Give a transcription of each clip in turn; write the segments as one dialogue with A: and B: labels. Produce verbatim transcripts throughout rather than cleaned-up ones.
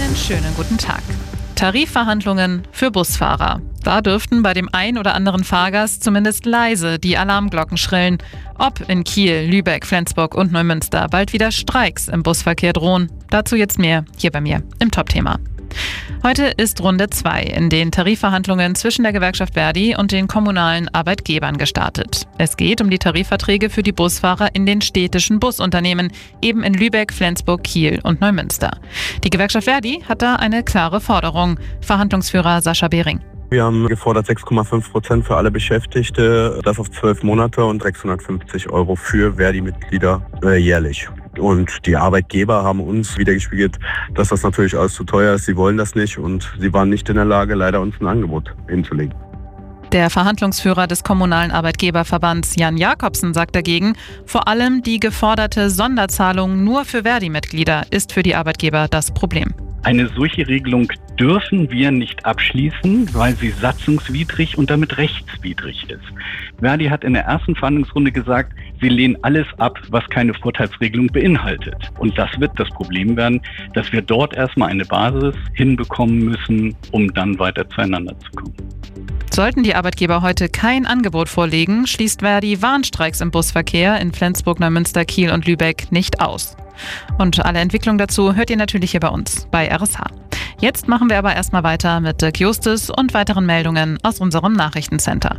A: Einen schönen guten Tag. Tarifverhandlungen für Busfahrer. Da dürften bei dem ein oder anderen Fahrgast zumindest leise die Alarmglocken schrillen. Ob in Kiel, Lübeck, Flensburg und Neumünster bald wieder Streiks im Busverkehr drohen. Dazu jetzt mehr hier bei mir im Top-Thema. Heute ist Runde zwei in den Tarifverhandlungen zwischen der Gewerkschaft ver.di und den kommunalen Arbeitgebern gestartet. Es geht um die Tarifverträge für die Busfahrer in den städtischen Busunternehmen, eben in Lübeck, Flensburg, Kiel und Neumünster. Die Gewerkschaft ver.di hat da eine klare Forderung. Verhandlungsführer Sascha Behring.
B: Wir haben gefordert sechs Komma fünf Prozent für alle Beschäftigte, das auf zwölf Monate und sechshundertfünfzig Euro für ver.di-Mitglieder äh, jährlich. Und die Arbeitgeber haben uns wiedergespiegelt, dass das natürlich alles zu teuer ist. Sie wollen das nicht und sie waren nicht in der Lage, leider uns ein Angebot hinzulegen.
A: Der Verhandlungsführer des kommunalen Arbeitgeberverbands Jan Jakobsen sagt dagegen, vor allem die geforderte Sonderzahlung nur für ver.di-Mitglieder ist für die Arbeitgeber das Problem.
C: Eine solche Regelung dürfen wir nicht abschließen, weil sie satzungswidrig und damit rechtswidrig ist. ver.di hat in der ersten Verhandlungsrunde gesagt, sie lehnen alles ab, was keine Vorteilsregelung beinhaltet. Und das wird das Problem werden, dass wir dort erstmal eine Basis hinbekommen müssen, um dann weiter zueinander zu kommen.
A: Sollten die Arbeitgeber heute kein Angebot vorlegen, schließt ver.di Warnstreiks im Busverkehr in Flensburg, Neumünster, Kiel und Lübeck nicht aus. Und alle Entwicklungen dazu hört ihr natürlich hier bei uns, bei R S H. Jetzt machen wir aber erstmal weiter mit Dirk Justus und weiteren Meldungen aus unserem Nachrichtencenter.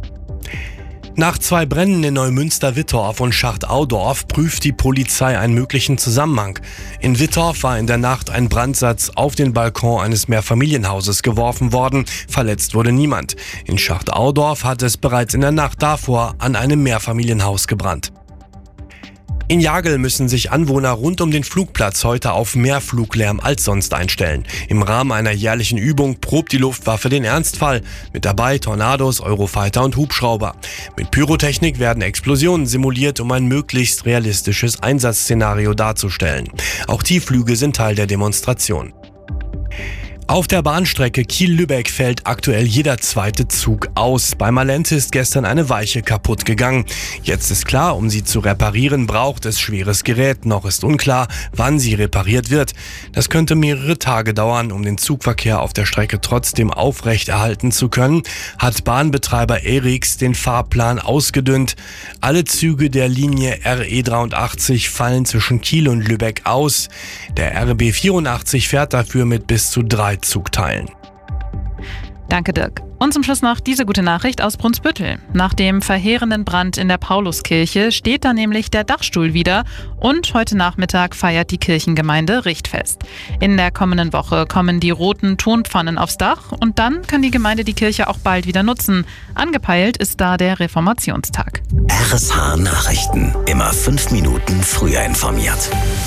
D: Nach zwei Bränden in Neumünster-Wittorf und Schacht-Audorf prüft die Polizei einen möglichen Zusammenhang. In Wittorf war in der Nacht ein Brandsatz auf den Balkon eines Mehrfamilienhauses geworfen worden. Verletzt wurde niemand. In Schacht-Audorf hat es bereits in der Nacht davor an einem Mehrfamilienhaus gebrannt. In Jagel müssen sich Anwohner rund um den Flugplatz heute auf mehr Fluglärm als sonst einstellen. Im Rahmen einer jährlichen Übung probt die Luftwaffe den Ernstfall. Mit dabei Tornados, Eurofighter und Hubschrauber. Mit Pyrotechnik werden Explosionen simuliert, um ein möglichst realistisches Einsatzszenario darzustellen. Auch Tiefflüge sind Teil der Demonstration. Auf der Bahnstrecke Kiel-Lübeck fällt aktuell jeder zweite Zug aus. Bei Malente ist gestern eine Weiche kaputt gegangen. Jetzt ist klar, um sie zu reparieren, braucht es schweres Gerät. Noch ist unklar, wann sie repariert wird. Das könnte mehrere Tage dauern. Um den Zugverkehr auf der Strecke trotzdem aufrechterhalten zu können, hat Bahnbetreiber Eriks den Fahrplan ausgedünnt. Alle Züge der Linie R E dreiundachtzig fallen zwischen Kiel und Lübeck aus. Der R B vierundachtzig fährt dafür mit bis zu drei Zugteilen.
A: Danke, Dirk. Und zum Schluss noch diese gute Nachricht aus Brunsbüttel. Nach dem verheerenden Brand in der Pauluskirche steht da nämlich der Dachstuhl wieder und heute Nachmittag feiert die Kirchengemeinde Richtfest. In der kommenden Woche kommen die roten Tonpfannen aufs Dach und dann kann die Gemeinde die Kirche auch bald wieder nutzen. Angepeilt ist da der Reformationstag.
E: R S H Nachrichten. Immer fünf Minuten früher informiert.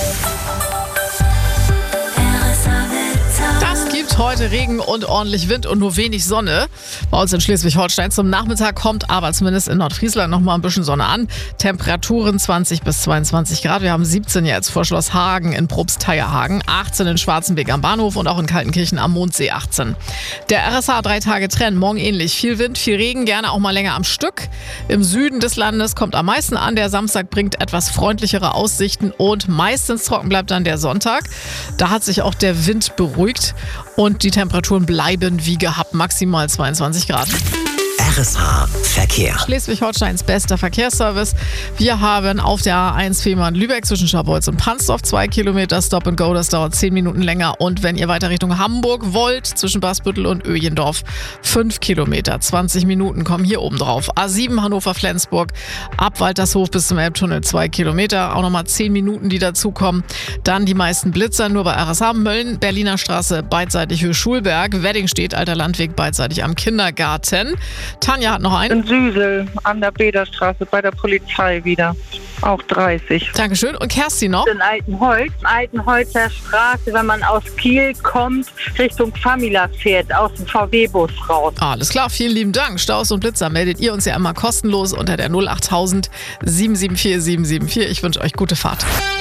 F: Heute Regen und ordentlich Wind und nur wenig Sonne. Bei uns in Schleswig-Holstein zum Nachmittag kommt aber zumindest in Nordfriesland noch mal ein bisschen Sonne an. Temperaturen zwanzig bis zweiundzwanzig Grad. Wir haben siebzehn jetzt vor Schloss Hagen in Probstheierhagen, achtzehn in Schwarzenbeck am Bahnhof und auch in Kaltenkirchen am Mondsee achtzehn. Der R S H drei Tage Trend, morgen ähnlich. Viel Wind, viel Regen, gerne auch mal länger am Stück. Im Süden des Landes kommt am meisten an. Der Samstag bringt etwas freundlichere Aussichten und meistens trocken bleibt dann der Sonntag. Da hat sich auch der Wind beruhigt. Und die Temperaturen bleiben wie gehabt, maximal zweiundzwanzig Grad.
E: R S H Verkehr.
F: Schleswig-Holsteins bester Verkehrsservice. Wir haben auf der A eins Fehmarn-Lübeck zwischen Scharbeutz und Pansdorf zwei Kilometer Stop and Go. Das dauert zehn Minuten länger. Und wenn ihr weiter Richtung Hamburg wollt, zwischen Basbüttel und Öjendorf fünf Kilometer, zwanzig Minuten kommen hier oben drauf. A sieben Hannover-Flensburg, ab Waltershof bis zum Elbtunnel zwei Kilometer. Auch nochmal zehn Minuten, die dazukommen. Dann die meisten Blitzer nur bei R S H. Mölln, Berliner Straße, beidseitig für Schulberg. Weddingstedt, Alter Landweg, beidseitig am Kindergarten. Tanja hat noch einen.
G: In Süsel an der Bederstraße bei der Polizei wieder. Auch dreißig.
F: Dankeschön. Und Kerstin noch?
G: In Altenholz, Altenholzer Straße, wenn man aus Kiel kommt, Richtung Famila fährt, aus dem V W-Bus raus.
F: Alles klar, vielen lieben Dank. Staus und Blitzer meldet ihr uns ja immer kostenlos unter der null achttausend sieben sieben vier sieben sieben vier. Ich wünsche euch gute Fahrt.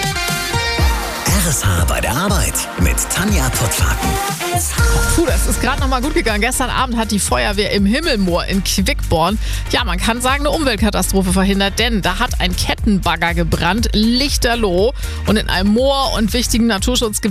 E: R S H bei der Arbeit mit Tanja Pottlaken.
F: Puh, das ist gerade noch mal gut gegangen. Gestern Abend hat die Feuerwehr im Himmelmoor in Quickborn, ja, man kann sagen, eine Umweltkatastrophe verhindert, denn da hat ein Kettenbagger gebrannt, lichterloh, und in einem Moor und wichtigen Naturschutzgebiet